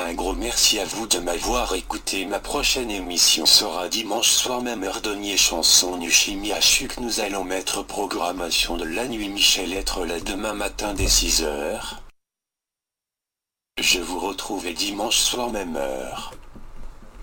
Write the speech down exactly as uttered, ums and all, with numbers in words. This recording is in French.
un gros merci à vous de m'avoir écouté. Ma prochaine émission sera dimanche soir même heure Donier chanson nu chimie à Chuc. Nous allons mettre programmation de la nuit. Michel être là demain matin dès six heures. Je vous retrouve dimanche soir même heure.